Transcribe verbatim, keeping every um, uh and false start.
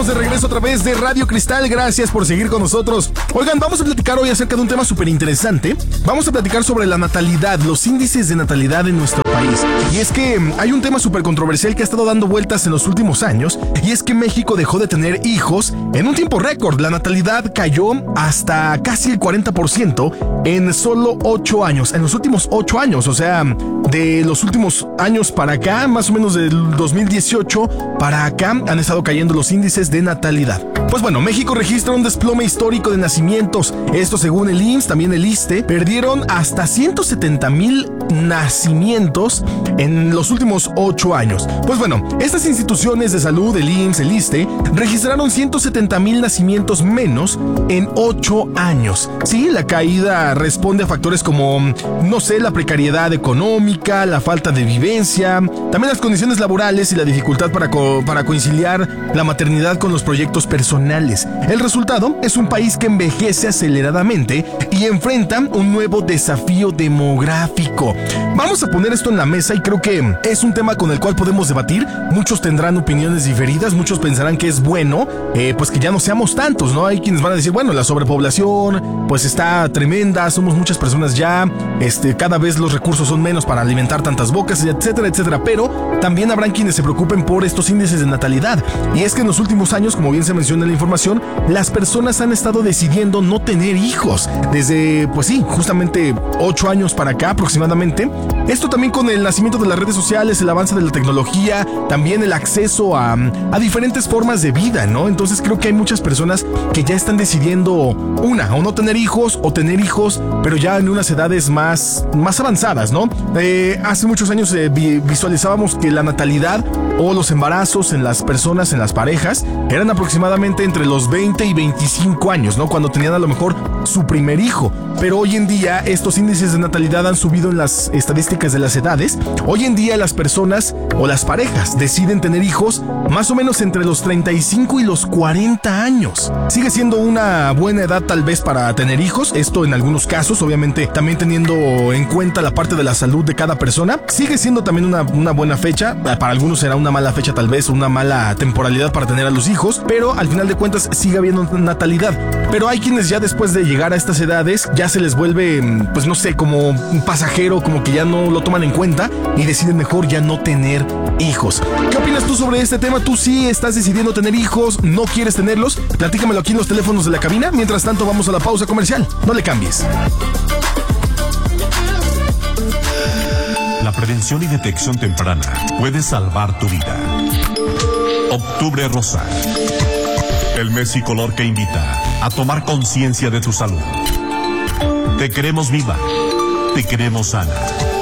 estamos de regreso a través de Radio Cristal. Gracias por seguir con nosotros. Oigan, vamos a platicar hoy acerca de un tema súper interesante. Vamos a platicar sobre la natalidad, los índices de natalidad en nuestro país. Y es que hay un tema súper controversial que ha estado dando vueltas en los últimos años, y es que México dejó de tener hijos en un tiempo récord. La natalidad cayó hasta casi el cuarenta por ciento en solo ocho años, en los últimos ocho años, o sea, de los últimos años para acá, más o menos del dos mil dieciocho para acá, han estado cayendo los índices de natalidad. Pues bueno, México registra un desplome histórico de nacimientos. Esto según el I M S S, también el ISSSTE, perdieron hasta ciento setenta mil nacimientos en los últimos ocho años. Pues bueno, estas instituciones de salud, el I M S S, el ISSSTE, registraron ciento setenta mil nacimientos menos en ocho años. Sí, la caída responde a factores como, no sé, la precariedad económica, la falta de vivencia, también las condiciones laborales y la dificultad para, co- para conciliar la maternidad con los proyectos personales. El resultado es un país que envejece aceleradamente y enfrenta un nuevo desafío demográfico. Vamos a poner esto en la mesa y creo que es un tema con el cual podemos debatir. Muchos tendrán opiniones diferidas, muchos pensarán que es bueno, eh, pues que ya no seamos tantos, ¿no? Hay quienes van a decir, bueno, la sobrepoblación pues está tremenda, somos muchas personas ya, este, cada vez los recursos son menos para alimentar tantas bocas, etcétera, etcétera, pero también habrán quienes se preocupen por estos índices de natalidad. Y es que en los últimos años, como bien se menciona en la información, las personas han estado decidiendo no tener hijos desde, pues sí, justamente ocho años para acá aproximadamente. Esto también con el nacimiento de las redes sociales, el avance de la tecnología, también el acceso a, a diferentes formas de vida, ¿no? Entonces creo que hay muchas personas que ya están decidiendo una, o no tener hijos, o tener hijos, pero ya en unas edades más, más avanzadas, ¿no? Eh, hace muchos años eh, vi, visualizábamos que la natalidad o los embarazos en las personas, en las parejas, eran aproximadamente entre los veinte y veinticinco años, ¿no? Cuando tenían a lo mejor su primer hijo. Pero hoy en día estos índices de natalidad han subido en las estadísticas de las edades. Hoy en día las personas o las parejas deciden tener hijos más o menos entre los treinta y cinco y los cuarenta años. Sigue siendo una buena edad tal vez para tener hijos, esto en algunos casos, obviamente también teniendo en cuenta la parte de la salud de cada persona. Sigue siendo también una, una buena fecha, para algunos será una mala fecha tal vez, una mala temporalidad para tener a los hijos, pero al final de cuentas sigue habiendo natalidad. Pero hay quienes ya después de llegar a estas edades ya se les vuelve, pues no sé, como un pasajero, como que ya no lo toman en cuenta y deciden mejor ya no tener hijos. ¿Qué opinas tú sobre este tema? ¿Tú sí estás decidiendo tener hijos? ¿No quieres tenerlos? Platícamelo aquí en los teléfonos de la cabina. Mientras tanto vamos a la pausa comercial. No le cambies. La prevención y detección temprana puede salvar tu vida. Octubre Rosa. El mes y color que invita a tomar conciencia de tu salud. Te queremos viva. Te queremos sana.